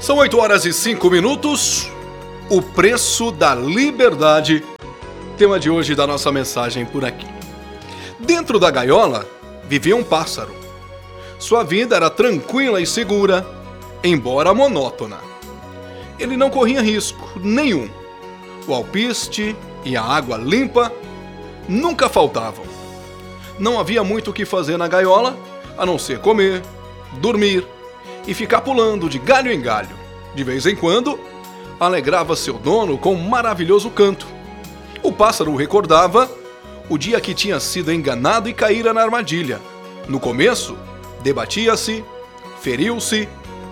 São 8h05. O preço da liberdade. Tema de hoje da nossa mensagem por aqui. Dentro da gaiola vivia um pássaro. Sua vida era tranquila e segura, embora monótona. Ele não corria risco nenhum. O alpiste e a água limpa nunca faltavam. Não havia muito o que fazer na gaiola, a não ser comer, dormir e ficar pulando de galho em galho. De vez em quando, alegrava seu dono com um maravilhoso canto. O pássaro recordava o dia que tinha sido enganado e caíra na armadilha. No começo, debatia-se, feriu-se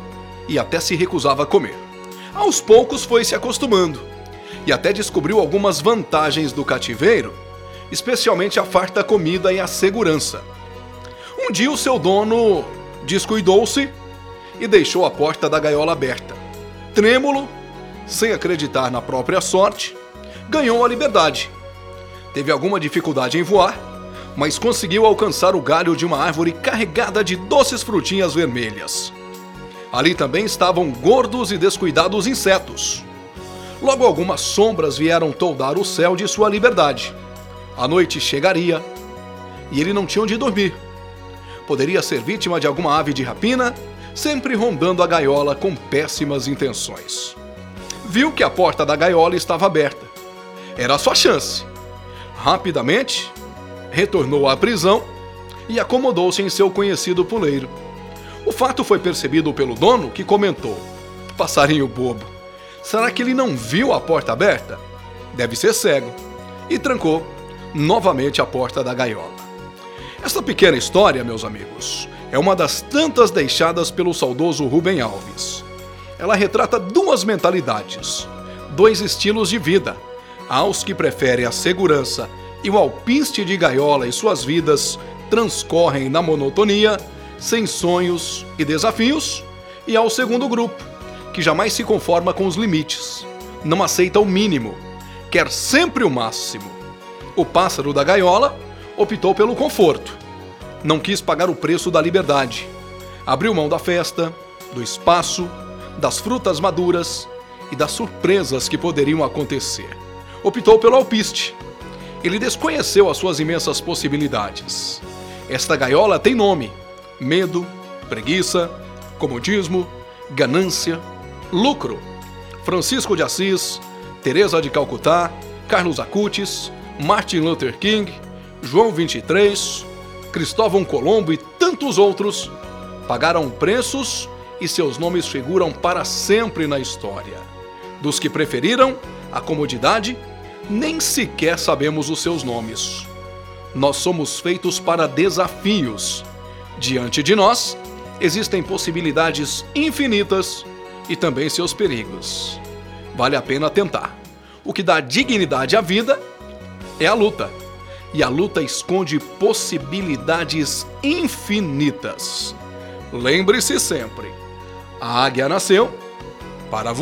e até se recusava a comer. Aos poucos foi se acostumando e até descobriu algumas vantagens do cativeiro, especialmente a farta comida e a segurança. Um dia o seu dono descuidou-se e deixou a porta da gaiola aberta. Trêmulo, sem acreditar na própria sorte, ganhou a liberdade. Teve alguma dificuldade em voar, mas conseguiu alcançar o galho de uma árvore carregada de doces frutinhas vermelhas. Ali também estavam gordos e descuidados insetos. Logo algumas sombras vieram toldar o céu de sua liberdade. A noite chegaria e ele não tinha onde dormir. Poderia ser vítima de alguma ave de rapina, sempre rondando a gaiola com péssimas intenções. Viu que a porta da gaiola estava aberta. Era a sua chance. Rapidamente, retornou à prisão e acomodou-se em seu conhecido puleiro. O fato foi percebido pelo dono, que comentou: "Passarinho bobo, será que ele não viu a porta aberta? Deve ser cego." E trancou novamente a porta da gaiola. Esta pequena história, meus amigos, é uma das tantas deixadas pelo saudoso Rubem Alves. Ela retrata duas mentalidades, dois estilos de vida. Aos que preferem a segurança e o alpiste de gaiola e suas vidas transcorrem na monotonia, sem sonhos e desafios, e ao segundo grupo, que jamais se conforma com os limites, não aceita o mínimo, quer sempre o máximo. O pássaro da gaiola optou pelo conforto. Não quis pagar o preço da liberdade. Abriu mão da festa, do espaço, das frutas maduras e das surpresas que poderiam acontecer. Optou pelo alpiste. Ele desconheceu as suas imensas possibilidades. Esta gaiola tem nome: medo, preguiça, comodismo, ganância, lucro. Francisco de Assis, Teresa de Calcutá, Carlos Acutis, Martin Luther King, João 23, Cristóvão Colombo e tantos outros pagaram preços e seus nomes figuram para sempre na história. Dos que preferiram a comodidade, nem sequer sabemos os seus nomes. Nós somos feitos para desafios. Diante de nós, existem possibilidades infinitas e também seus perigos. Vale a pena tentar. O que dá dignidade à vida é a luta. E a luta esconde possibilidades infinitas. Lembre-se sempre, a águia nasceu para voar.